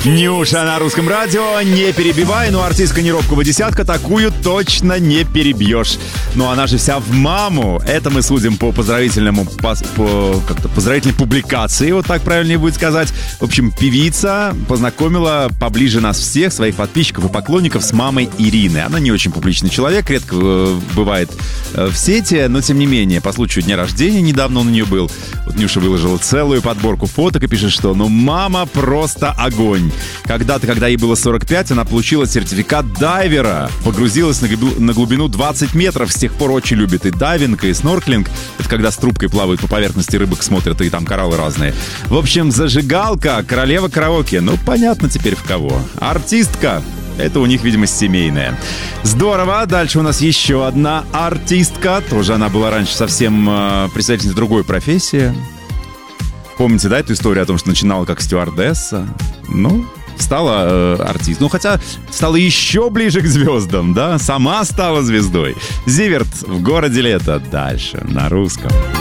Нюша на русском радио, не перебивай, но артистка неробкого десятка такую точно не перебьешь. Но она же вся в маму. Это мы судим по поздравительной публикации, вот так правильнее будет сказать. В общем, певица познакомила поближе нас всех, своих подписчиков и поклонников, с мамой Ирины. Она не очень публичный человек, редко бывает в сети, но тем не менее, по случаю дня рождения недавно он у нее был. Вот Нюша выложила целую подборку фоток и пишет, что мама просто огонь. Когда-то, когда ей было 45, она получила сертификат дайвера. Погрузилась на глубину 20 метров. С тех пор очень любит и дайвинг, и снорклинг. Это когда с трубкой плавают по поверхности, рыбок смотрят, и там кораллы разные. В общем, зажигалка, королева караоке. Понятно теперь в кого. Артистка. Это у них, видимо, семейная. Здорово. Дальше у нас еще одна артистка. Тоже она была раньше совсем представительницей другой профессии. Помните, да, эту историю о том, что начинала как стюардесса? Стала артистом. Хотя стала еще ближе к звездам, да? Сама стала звездой. Зиверт в городе лета. Дальше на русском.